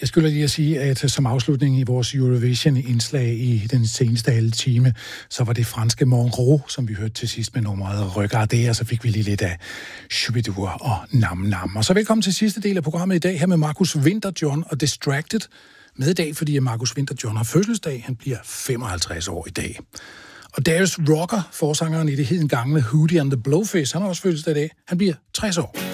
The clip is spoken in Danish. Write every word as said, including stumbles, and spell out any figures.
Jeg skulle lige at sige, at som afslutning i vores Eurovision-indslag i den seneste halve time, så var det franske Monroe, som vi hørte til sidst med nummeret Regarder, og så fik vi lige lidt af Shubidur og Nam Nam. Og så velkommen til sidste del af programmet i dag her med Markus Winterjohn og Distracted. Med i dag, fordi Markus Winterjohn har fødselsdag. Han bliver femoghalvtreds år i dag. Og Darius Rucker, forsangeren i det hedengangne Hootie and the Blowfish, han har også fødselsdag i dag. Han bliver tres år.